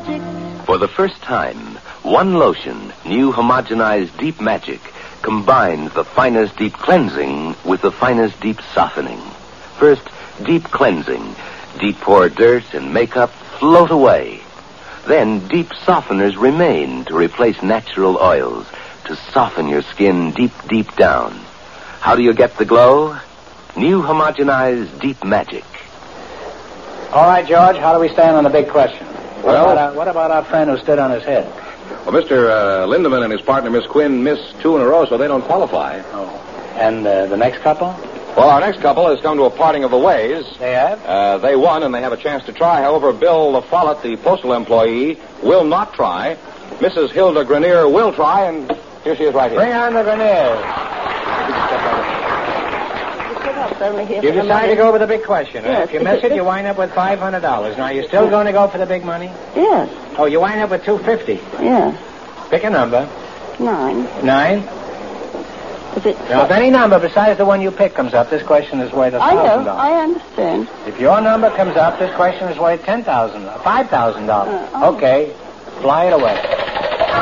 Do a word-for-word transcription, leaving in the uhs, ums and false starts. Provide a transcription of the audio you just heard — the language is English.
Magic. For the first time, one lotion, new homogenized Deep Magic, combines the finest deep cleansing with the finest deep softening. First, deep cleansing. Deep pore dirt and makeup float away. Then deep softeners remain to replace natural oils, to soften your skin deep, deep down. How do you get the glow? New homogenized Deep Magic. All right, George, how do we stand on the big question? What, Well- about, our, what about our friend who stood on his head? Well, Mister Uh, Lindemann and his partner, Miss Quinn, missed two in a row, so they don't qualify. Oh. And uh, the next couple? Well, our next couple has come to a parting of the ways. They have? Uh, they won, and they have a chance to try. However, Bill Follett, the postal employee, will not try. Missus Hilda Grenier will try, and here she is right here. Bring on the Greniers. You decided to go with the big question. Huh? Yes. If you miss it, you wind up with five hundred dollars. Now, you're still going to go for the big money? Yes, Oh, you wind up with two hundred fifty dollars. yes. Pick a number. Nine. Nine? Is it... Now, if any number besides the one you pick comes up, this question is worth a I thousand know. dollars. I understand. If your number comes up, this question is worth ten thousand dollars. Five thousand dollars. Uh, oh. Okay. Fly it away.